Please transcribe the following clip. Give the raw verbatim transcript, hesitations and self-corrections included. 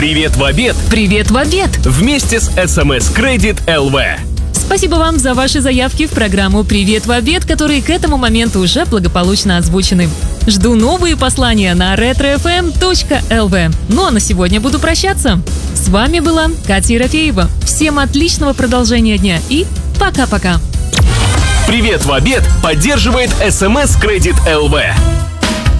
Привет в обед! Привет в обед! Вместе с эс эм эс Credit эл ви. Спасибо вам за ваши заявки в программу «Привет в обед», которые к этому моменту уже благополучно озвучены. Жду новые послания на ретро эф эм точка эл ви. Ну а на сегодня буду прощаться. С вами была Катя Ерофеева. Всем отличного продолжения дня и пока-пока. Привет в обед поддерживает эс эм эс Credit эл ви.